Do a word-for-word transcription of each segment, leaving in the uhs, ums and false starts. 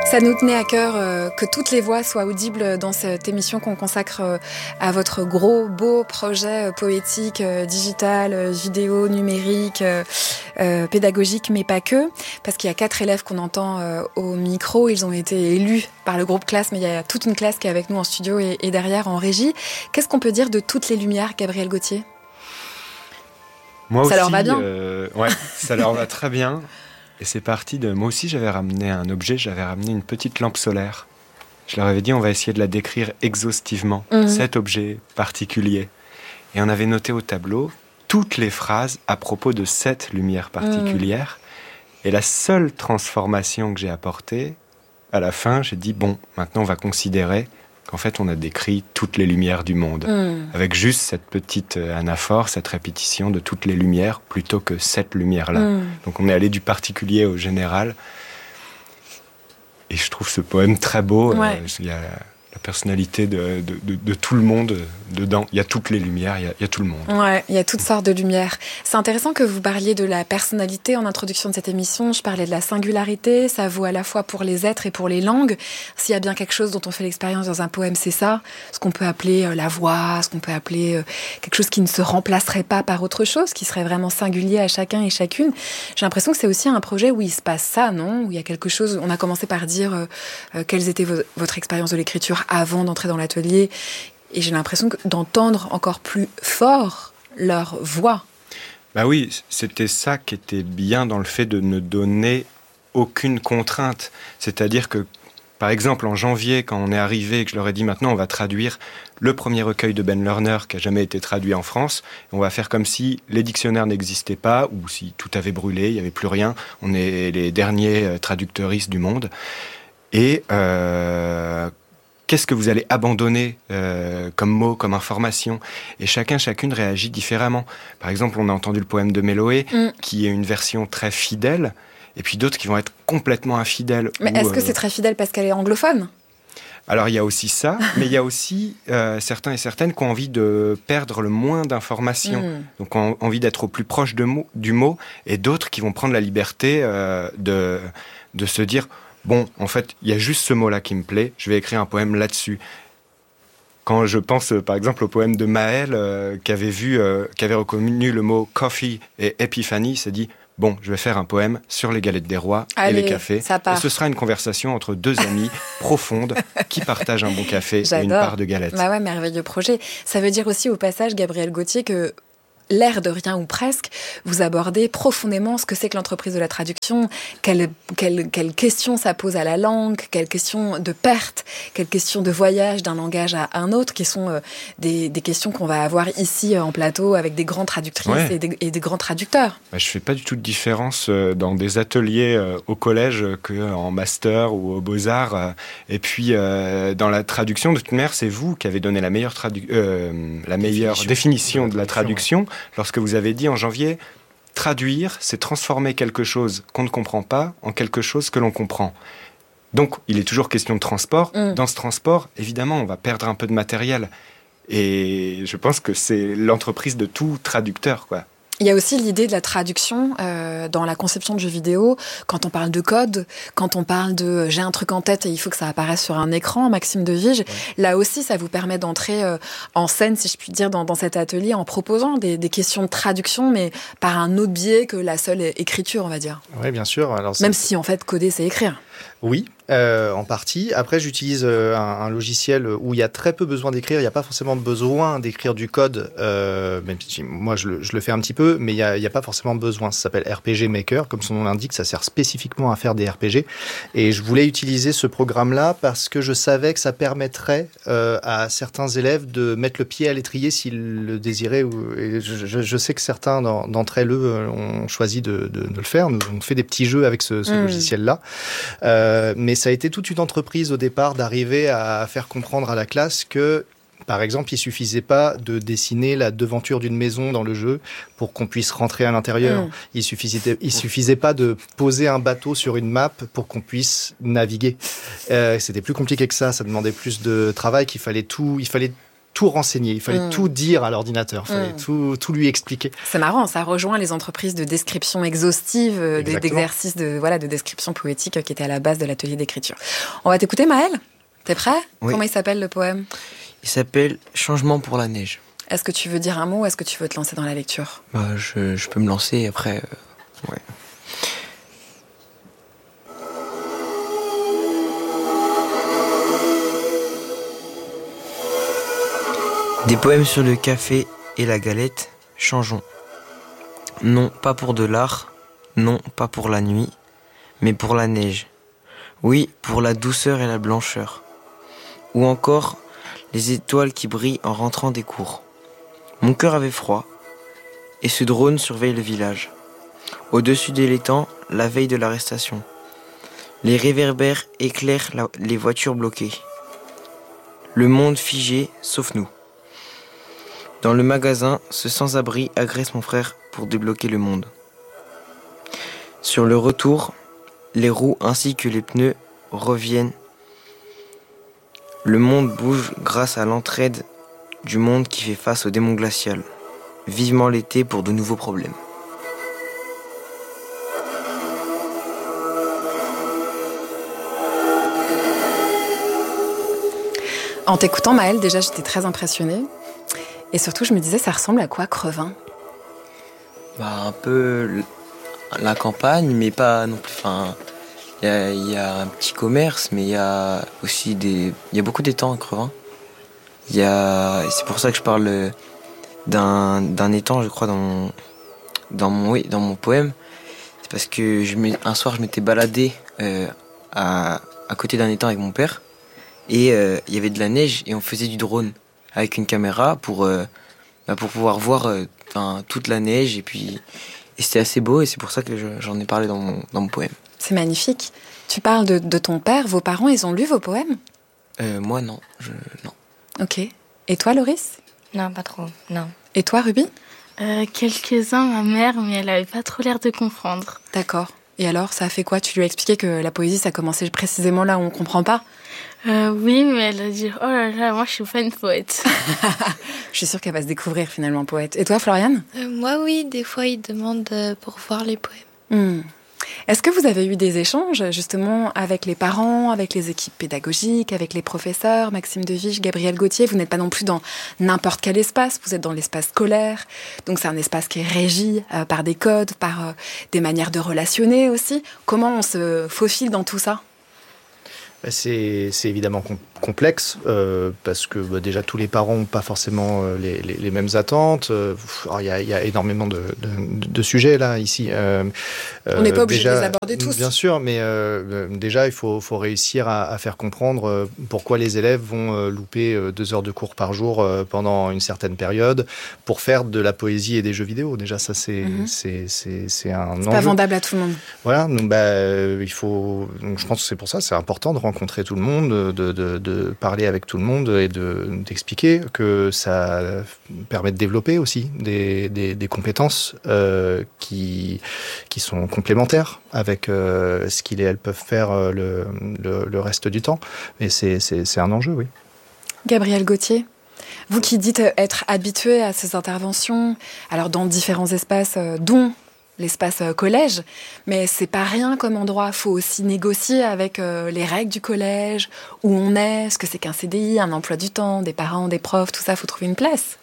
Ça nous tenait à cœur euh, que toutes les voix soient audibles dans cette émission qu'on consacre euh, à votre gros, beau projet euh, poétique, euh, digital, euh, vidéo, numérique, euh, euh, pédagogique, mais pas que. Parce qu'il y a quatre élèves qu'on entend euh, au micro. Ils ont été élus par le groupe classe, mais il y a toute une classe qui est avec nous en studio et, et derrière en régie. Qu'est-ce qu'on peut dire de toutes les lumières, Gabriel Gauthier ? Moi ça aussi, leur va bien euh, ouais, ça leur va très bien. Et c'est parti de... Moi aussi, j'avais ramené un objet, j'avais ramené une petite lampe solaire. Je leur avais dit, on va essayer de la décrire exhaustivement, mmh. cet objet particulier. Et on avait noté au tableau toutes les phrases à propos de cette lumière particulière. Mmh. Et la seule transformation que j'ai apportée, à la fin, j'ai dit, bon, maintenant on va considérer qu'en fait, on a décrit toutes les lumières du monde, mmh. avec juste cette petite anaphore, cette répétition de toutes les lumières, plutôt que cette lumière-là. Mmh. Donc on est allé du particulier au général. Et je trouve ce poème très beau. Ouais. Euh, il y a la personnalité de, de, de, de tout le monde dedans. Il y a toutes les lumières, il y a, il y a tout le monde. Ouais, il y a toutes sortes de lumières. C'est intéressant que vous parliez de la personnalité en introduction de cette émission. Je parlais de la singularité. Ça vaut à la fois pour les êtres et pour les langues. S'il y a bien quelque chose dont on fait l'expérience dans un poème, c'est ça. Ce qu'on peut appeler la voix, ce qu'on peut appeler quelque chose qui ne se remplacerait pas par autre chose, qui serait vraiment singulier à chacun et chacune. J'ai l'impression que c'est aussi un projet où il se passe ça, non ? Où il y a quelque chose... On a commencé par dire euh, quelles étaient vo- votre expérience de l'écriture avant d'entrer dans l'atelier. Et j'ai l'impression que, d'entendre encore plus fort leur voix. Bah oui, c'était ça qui était bien dans le fait de ne donner aucune contrainte. C'est-à-dire que, par exemple, en janvier, quand on est arrivé et que je leur ai dit maintenant on va traduire le premier recueil de Ben Lerner qui n'a jamais été traduit en France, on va faire comme si les dictionnaires n'existaient pas ou si tout avait brûlé, il n'y avait plus rien. On est les derniers traducteuristes du monde. Et... Euh, Qu'est-ce que vous allez abandonner euh, comme mot, comme information ? Et chacun, chacune réagit différemment. Par exemple, on a entendu le poème de Méloé, mm. qui est une version très fidèle, et puis d'autres qui vont être complètement infidèles. Mais ou, est-ce que euh... c'est très fidèle parce qu'elle est anglophone ? Alors, il y a aussi ça, mais il y a aussi euh, certains et certaines qui ont envie de perdre le moins d'informations, mm. donc ont envie d'être au plus proche de mo- du mot, et d'autres qui vont prendre la liberté euh, de, de se dire... Bon, en fait, il y a juste ce mot-là qui me plaît, je vais écrire un poème là-dessus. Quand je pense, euh, par exemple, au poème de Maël, euh, qui avait vu, euh, qui avait reconnu le mot « coffee » et « épiphanie », il s'est dit « Bon, je vais faire un poème sur les galettes des rois Allez, et les cafés. » Et ce sera une conversation entre deux amis profonde qui partagent un bon café J'adore. Et une part de galette. Bah ouais, merveilleux projet. Ça veut dire aussi au passage, Gabriel Gauthier, que... l'air de rien ou presque, vous abordez profondément ce que c'est que l'entreprise de la traduction, quelles quelle, quelle questions ça pose à la langue, quelles questions de perte, quelles questions de voyage d'un langage à un autre, qui sont euh, des, des questions qu'on va avoir ici euh, en plateau avec des grandes traductrices ouais. et, des, et des grands traducteurs. Bah, je ne fais pas du tout de différence euh, dans des ateliers euh, au collège qu'en master ou aux Beaux-Arts. Euh, et puis, euh, dans la traduction, de toute manière, c'est vous qui avez donné la meilleure, tradu- euh, la meilleure définition, définition de la traduction. Lorsque vous avez dit en janvier, traduire, c'est transformer quelque chose qu'on ne comprend pas en quelque chose que l'on comprend. Donc, il est toujours question de transport. Mm. Dans ce transport, évidemment, on va perdre un peu de matériel. Et je pense que c'est l'entreprise de tout traducteur, quoi. Il y a aussi l'idée de la traduction euh, dans la conception de jeux vidéo, quand on parle de code, quand on parle de « j'ai un truc en tête et il faut que ça apparaisse sur un écran », Maxime Devige, ouais. Là aussi, ça vous permet d'entrer euh, en scène, si je puis dire, dans, dans cet atelier, en proposant des, des questions de traduction, mais par un autre biais que la seule écriture, on va dire. Oui, bien sûr. Alors, Même si, en fait, coder, c'est écrire. Oui, euh, en partie. Après, j'utilise euh, un, un logiciel où il y a très peu besoin d'écrire. Il n'y a pas forcément besoin d'écrire du code. Euh, même si moi, je le, je le fais un petit peu, mais il n'y a, a pas forcément besoin. Ça s'appelle R P G Maker. Comme son nom l'indique, ça sert spécifiquement à faire des R P G. Et je voulais utiliser ce programme-là parce que je savais que ça permettrait euh, à certains élèves de mettre le pied à l'étrier s'ils le désiraient. Et je, je, je sais que certains d'entre eux ont choisi de, de, de le faire. Nous avons fait des petits jeux avec ce, ce mmh. logiciel-là. Euh, mais ça a été toute une entreprise au départ d'arriver à faire comprendre à la classe que, par exemple, il suffisait pas de dessiner la devanture d'une maison dans le jeu pour qu'on puisse rentrer à l'intérieur. Mmh. Il suffisait, il suffisait pas de poser un bateau sur une map pour qu'on puisse naviguer. Euh, c'était plus compliqué que ça. Ça demandait plus de travail, qu'il fallait tout, il fallait tout renseigner, il fallait mmh. tout dire à l'ordinateur, il fallait mmh. tout, tout lui expliquer. C'est marrant, ça rejoint les entreprises de description exhaustive, de, d'exercices de, voilà, de description poétique qui étaient à la base de l'atelier d'écriture. On va t'écouter, Maël. T'es prêt ? Oui. Comment il s'appelle le poème ? Il s'appelle « Changement pour la neige ». Est-ce que tu veux dire un mot ou est-ce que tu veux te lancer dans la lecture ? bah, je, je peux me lancer et après... Euh, ouais. Des poèmes sur le café et la galette, changeons. Non, pas pour de l'art, non, pas pour la nuit, mais pour la neige. Oui, pour la douceur et la blancheur. Ou encore, les étoiles qui brillent en rentrant des cours. Mon cœur avait froid, et ce drone surveille le village. Au-dessus de l'étang, la veille de l'arrestation. Les réverbères éclairent la, les voitures bloquées. Le monde figé, sauf nous. Dans le magasin, ce sans-abri agresse mon frère pour débloquer le monde. Sur le retour, les roues ainsi que les pneus reviennent. Le monde bouge grâce à l'entraide du monde qui fait face au démon glacial. Vivement l'été pour de nouveaux problèmes. En t'écoutant, Maël, déjà j'étais très impressionnée. Et surtout, je me disais, ça ressemble à quoi, Crevin ? Bah, un peu la campagne, mais pas non plus. Enfin, il y, y a un petit commerce, mais il y a aussi des. Il y a beaucoup d'étangs à Crevin. Il y a. C'est pour ça que je parle d'un, d'un étang, je crois, dans mon, dans mon, oui, dans mon poème. C'est parce que je un soir, je m'étais baladé euh, à, à côté d'un étang avec mon père, et euh, il y avait de la neige, et on faisait du drone avec une caméra pour, euh, bah pour pouvoir voir euh, toute la neige. Et puis et c'était assez beau et c'est pour ça que je, j'en ai parlé dans mon, dans mon poème. C'est magnifique. Tu parles de, de ton père, vos parents, ils ont lu vos poèmes ? euh, Moi, non. Je, non. Ok. Et toi, Loris ? Non, pas trop, non. Et toi, Ruby ? euh, Quelques-uns, ma mère, mais elle avait pas trop l'air de comprendre. D'accord. Et alors, ça a fait quoi ? Tu lui as expliqué que la poésie, ça commençait précisément là où on comprend pas ? Euh, oui, mais elle a dit « Oh là là, moi je suis pas une poète ». Je suis sûre qu'elle va se découvrir finalement poète. Et toi, Floriane ? euh, Moi, oui, des fois, ils demandent euh, pour voir les poèmes. Hmm. Est-ce que vous avez eu des échanges justement avec les parents, avec les équipes pédagogiques, avec les professeurs, Maxime Deviche, Gabriel Gauthier ? Vous n'êtes pas non plus dans n'importe quel espace, vous êtes dans l'espace scolaire. Donc c'est un espace qui est régi euh, par des codes, par euh, des manières de relationner aussi. Comment on se faufile dans tout ça ? C'est, c'est évidemment com- complexe euh, parce que bah, déjà tous les parents n'ont pas forcément euh, les, les, les mêmes attentes. Euh, il y a, y a énormément de, de, de sujets là ici. Euh, On n'est pas obligé déjà, de les aborder tous. Bien sûr, mais euh, déjà il faut, faut réussir à, à faire comprendre euh, pourquoi les élèves vont euh, louper euh, deux heures de cours par jour euh, pendant une certaine période pour faire de la poésie et des jeux vidéo. Déjà ça c'est mm-hmm. c'est, c'est, c'est un c'est enjeu. Pas vendable à tout le monde. Voilà, donc bah euh, il faut. Donc, je pense que c'est pour ça c'est important de rencontrer rencontrer tout le monde, de, de, de parler avec tout le monde et de, d'expliquer que ça permet de développer aussi des, des, des compétences euh, qui, qui sont complémentaires avec euh, ce qu'ils et elles peuvent faire le, le, le reste du temps. Et c'est, c'est, c'est un enjeu, oui. Gabriel Gauthier, vous qui dites être habitué à ces interventions, alors dans différents espaces, dont l'espace collège, mais c'est pas rien comme endroit. Il faut aussi négocier avec euh, les règles du collège, où on est, ce que c'est qu'un C D I, un emploi du temps, des parents, des profs, tout ça, il faut trouver une place.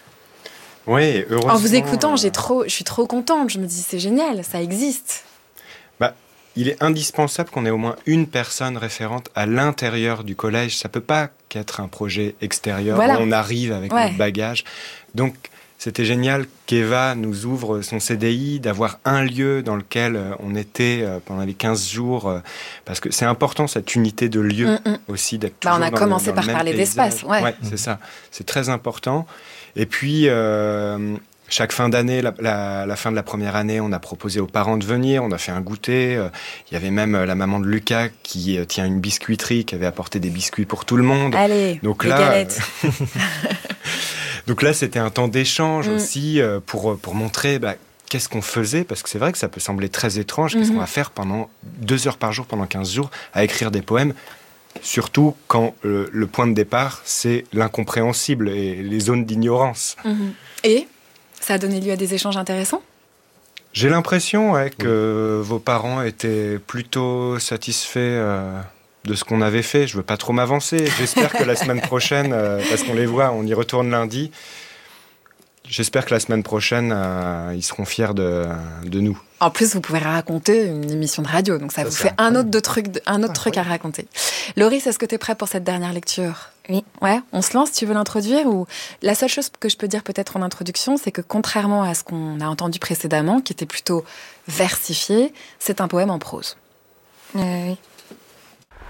Oui, heureusement. En vous écoutant, j'ai trop, je suis trop contente. Je me dis, c'est génial, ça existe. Bah, il est indispensable qu'on ait au moins une personne référente à l'intérieur du collège. Ça peut pas qu'être un projet extérieur voilà. où on arrive avec ouais. notre bagage. Donc, c'était génial qu'Eva nous ouvre son C D I, d'avoir un lieu dans lequel on était pendant les quinze jours, parce que c'est important cette unité de lieu mm-hmm. aussi, d'être toujours bah, on a dans commencé le, dans par le parler paysage. d'espace, ouais. ouais, c'est ça, c'est très important. Et puis euh, chaque fin d'année, la, la, la fin de la première année, on a proposé aux parents de venir, on a fait un goûter. Euh, il y avait même la maman de Lucas qui euh, tient une biscuiterie, qui avait apporté des biscuits pour tout le monde. Allez, donc les là, galettes. Euh, donc là, c'était un temps d'échange mmh. aussi euh, pour, pour montrer bah, qu'est-ce qu'on faisait, parce que c'est vrai que ça peut sembler très étrange, mmh. qu'est-ce qu'on va faire pendant deux heures par jour, pendant quinze jours, à écrire des poèmes. Surtout quand euh, le point de départ, c'est l'incompréhensible et les zones d'ignorance. Mmh. Et ça a donné lieu à des échanges intéressants ? J'ai l'impression ouais, que oui. vos parents étaient plutôt satisfaits euh, de ce qu'on avait fait. Je ne veux pas trop m'avancer. J'espère que la semaine prochaine, euh, parce qu'on les voit, on y retourne lundi, j'espère que la semaine prochaine, euh, ils seront fiers de, de nous. En plus, vous pouvez raconter une émission de radio, donc ça, ça vous fait un autre, de truc, un autre truc à raconter. Loris, est-ce que tu es prêt pour cette dernière lecture ? Oui. Ouais, on se lance, tu veux l'introduire ou... La seule chose que je peux dire peut-être en introduction, c'est que contrairement à ce qu'on a entendu précédemment, qui était plutôt versifié, c'est un poème en prose. Euh, oui.